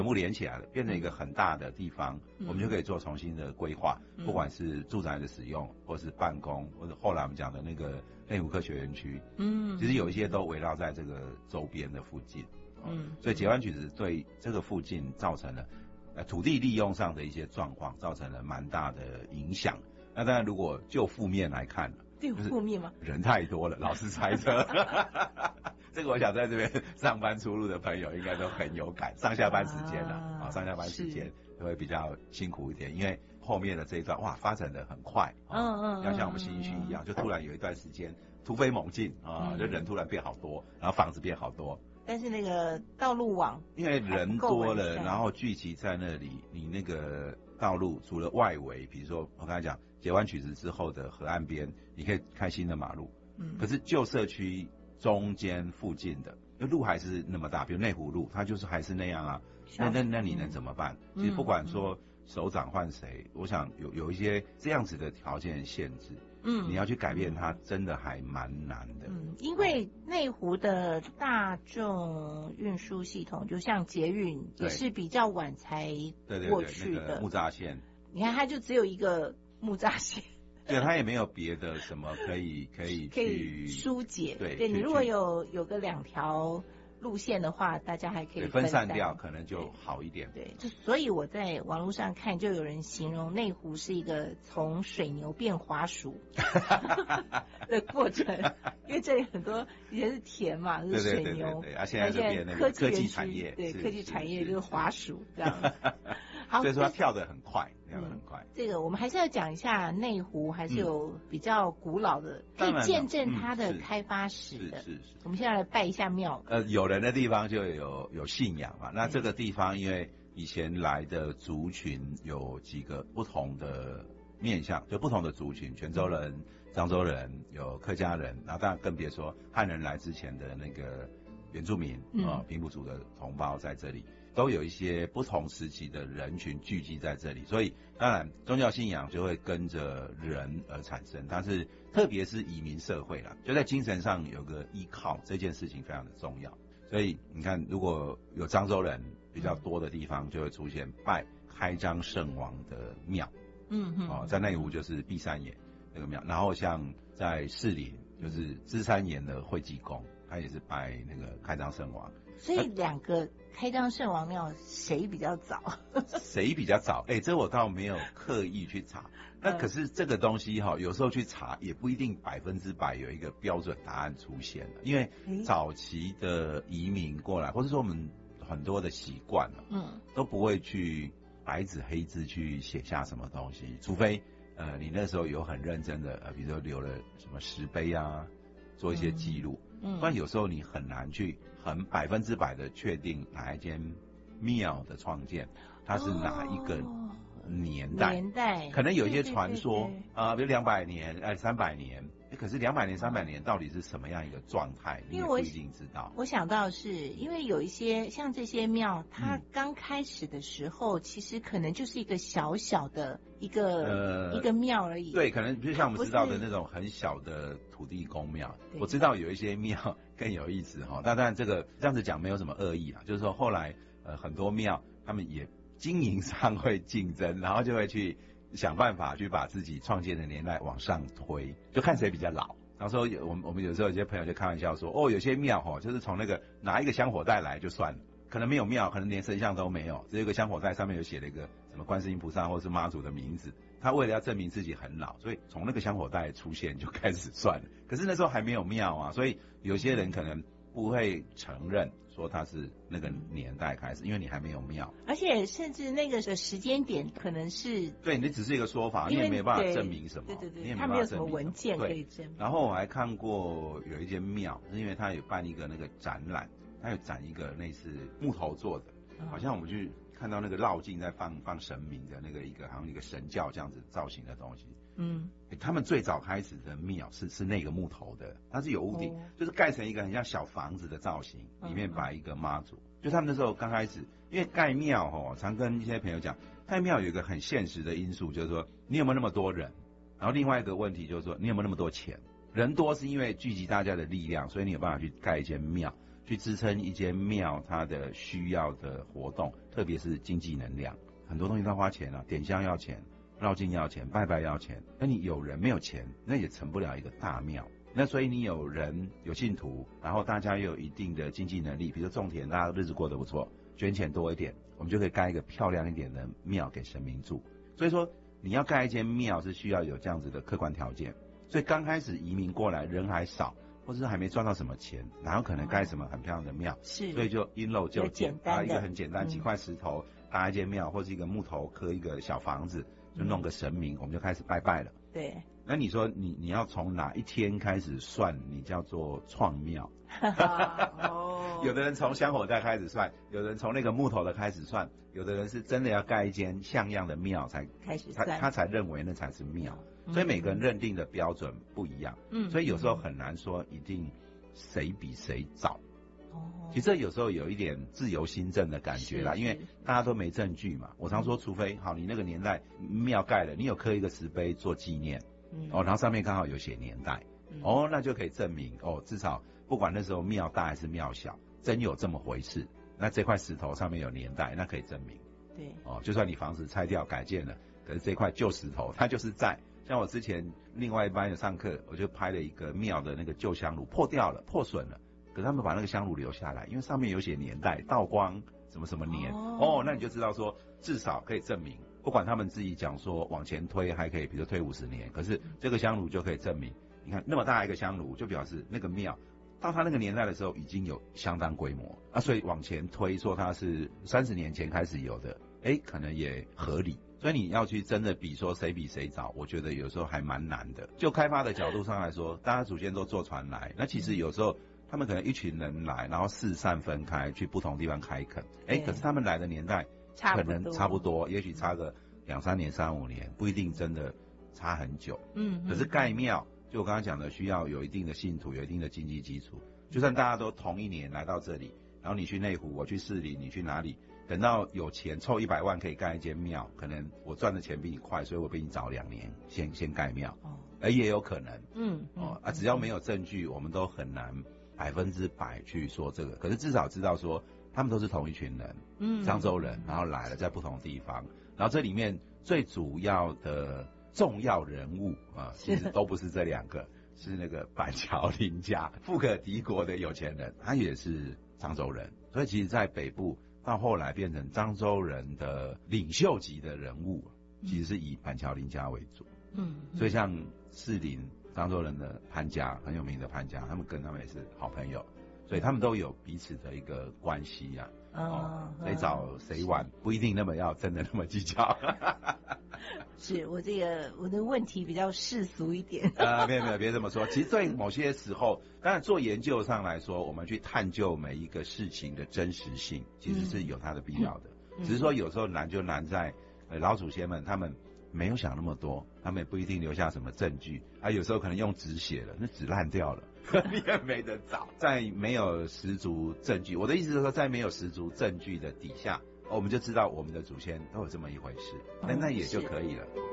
全部连起来了，变成一个很大的地方，我们就可以做重新的规划，不管是住宅的使用，或是办公，或者后来我们讲的那个内湖科学园区，其实有一些都围绕在这个周边的附近，所以截湾曲子对这个附近造成了土地利用上的一些状况，造成了蛮大的影响。那当然，如果就负面来看， 有负面吗？ 人太多了，老是塞车。这个我想在这边上班出入的朋友应该都很有感，上下班时间上下班时间都会比较辛苦一点，因为后面的这一段发展的很快，要像我们信义区一样，就突然有一段时间突飞猛进就人突然变好多，然后房子变好多。 但是那个道路网因为人多了，然后聚集在那里，你那个道路除了外围，比如说我刚才讲截湾曲子之后的河岸边，你可以开新的马路，可是旧社区中间附近的路还是那么大，比如内湖路，它就是还是那样啊。那你能怎么办？其实不管说首长换谁，我想有一些这样子的条件限制，你要去改变它，真的还蛮难的。 因为内湖的大众运输系统，就像捷运，也是比较晚才过去的。 那个木栅线， 你看它就只有一个木栅线。 对，它也没有别的什么可以去疏解。 对， 你如果有个2条路线的话，大家还可以分散掉，可能就好一点。 对，所以我在网络上看，就有人形容内湖是一个从水牛变滑鼠的过程，因为这里很多以前是田嘛，是水牛， 对，现在就变那个科技产业， 对，科技产业就是滑鼠这样。 所以说它跳得很快， 这个我们还是要讲一下内湖，还是有比较古老的，可以见证它的开发史的。是。我们现在来拜一下庙。 有人的地方就有信仰嘛。那这个地方因为以前来的族群有几个不同的面向，就不同的族群，泉州人、漳州人，有客家人，然后当然更别说汉人来之前的那个原住民平埔族的同胞在这里。都有一些不同时期的人群聚集在这里，所以当然宗教信仰就会跟着人而产生，但是特别是移民社会啦，就在精神上有个依靠，这件事情非常的重要。所以你看，如果有漳州人比较多的地方，就会出现拜开漳圣王的庙，在内湖就是碧山岩那个庙，然后像在士林就是芝山岩的会济公，他也是拜那个开漳圣王。 所以2个开漳圣王庙谁比较早？ 谁比较早？这我倒没有刻意去查。那可是这个东西有时候去查也不一定100%有一个标准答案出现了，因为早期的移民过来，或者说我们很多的习惯都不会去白纸黑字去写下什么东西，除非你那时候有很认真的比如说留了什么石碑啊，做一些记录。不然有时候你很难去很100%的确定哪一间庙的创建，它是哪一个年代，可能有一些传说比如200年、300年，可是200年、300年到底是什么样一个状态，你也不一定知道。 我想到是因为有一些像这些庙，它刚开始的时候，其实可能就是一个小小的一个庙而已。 对，可能就像我们知道的那种很小的土地公庙。我知道有一些庙更有意思但当然这样子讲没有什么恶意就是说后来很多庙他们也经营上会竞争，然后就会去想办法去把自己创建的年代往上推，就看谁比较老。然后说我们有时候有些朋友就开玩笑说有些庙就是从那个拿一个香火袋来就算了，可能没有庙，可能连神像都没有，只有一个香火袋上面有写了一个什么观世音菩萨或是妈祖的名字，他为了要证明自己很老，所以从那个香火袋出现就开始算了。可是那时候还没有庙所以有些人可能不会承认说他是那个年代开始，因为你还没有庙， 而且甚至那个时间点可能是对你只是一个说法，你也没有办法证明什么。 对， 你也他没有什么文件可以证明。 然后我还看过有一间庙，是因为他有办一个那个展览，他有展一个类似木头做的，好像我们去看到那个绕境在放神明的那个好像一个神教这样子造型的东西。他们最早开始的庙是那个木头的，它是有屋顶，就是盖成一个很像小房子的造型，里面摆一个妈祖。就他们那时候刚开始，因为盖庙常跟一些朋友讲，盖庙有一个很现实的因素，就是说你有没有那么多人，然后另外一个问题就是说你有没有那么多钱。人多是因为聚集大家的力量，所以你有办法去盖一间庙。 去支撑一间庙它的需要的活动，特别是经济能量，很多东西都花钱啊，点香要钱，绕境要钱，拜拜要钱。那你有人没有钱，那也成不了一个大庙。那所以你有人有信徒，然后大家又有一定的经济能力，比如说种田，大家日子过得不错，捐钱多一点，我们就可以盖一个漂亮一点的庙给神明住。所以说你要盖一间庙是需要有这样子的客观条件。所以刚开始移民过来人还少，或者是还没赚到什么钱，哪有可能盖什么很漂亮的庙？ 是， 所以就因陋就简， 一个很简单，几块石头搭一间庙，或是一个木头刻一个小房子，就弄个神明，我们就开始拜拜了。 对。 那你说你要从哪一天开始算你叫做创庙？有的人从香火袋开始算，有的人从那个木头的开始算，有的人是真的要盖一间像样的庙才开始算， 他才认为那才是庙。所以每个人认定的标准不一样，所以有时候很难说一定谁比谁早。其实这有时候有一点自由心证的感觉啦，因为大家都没证据嘛。我常说，除非好你那个年代庙盖了，你有刻一个石碑做纪念，然后上面刚好有写年代，那就可以证明至少不管那时候庙大还是庙小，真有这么回事。那这块石头上面有年代，那可以证明。 对， 就算你房子拆掉改建了，可是这块旧石头它就是在。像我之前另外一班有上课，我就拍了一个庙的那个旧香炉，破掉了，破损了，可是他们把那个香炉留下来，因为上面有写年代，道光什么什么年，那你就知道说至少可以证明，不管他们自己讲说往前推还可以，比如推50年，可是这个香炉就可以证明，你看那么大一个香炉，就表示那个庙到他那个年代的时候已经有相当规模啊，所以往前推说它是30年前开始有的，可能也合理。所以你要去真的比说谁比谁早，我觉得有时候还蛮难的。就开发的角度上来说，大家祖先都坐船来，那其实有时候他们可能一群人来，然后四散分开去不同地方开垦，可是他们来的年代可能差不多，也许差个2、3年、3、5年，不一定真的差很久。可是盖庙，就我刚刚讲的，需要有一定的信徒，有一定的经济基础。就算大家都同一年来到这里，然后你去内湖，我去士林，你去哪里？等到有钱凑100万可以盖一间庙，可能我赚的钱比你快，所以我比你早2年先盖庙，也有可能，只要没有证据，我们都很难100%去说这个。可是至少知道说他们都是同一群人，漳州人，然后来了在不同地方，然后这里面最主要的重要人物其实都不是这2个，是那个板桥林家富可敌国的有钱人，他也是漳州人，所以其实在北部。到后来变成漳州人的领袖级的人物，其实是以板桥林家为主。所以像士林漳州人的潘家很有名的潘家，他们跟他们也是好朋友，所以他们都有彼此的一个关系谁早谁晚不一定那么要真的那么计较。 是我的问题比较世俗一点。 没有别这么说。其实对某些时候，当然做研究上来说，我们去探究每一个事情的真实性，其实是有它的必要的。只是说有时候难就难在老祖先们他们没有想那么多，他们也不一定留下什么证据，有时候可能用纸写了，那纸烂掉了，你也没得找。在没有十足证据，我的意思是说，在没有十足证据的底下，我们就知道我们的祖先都有这么一回事，那也就可以了。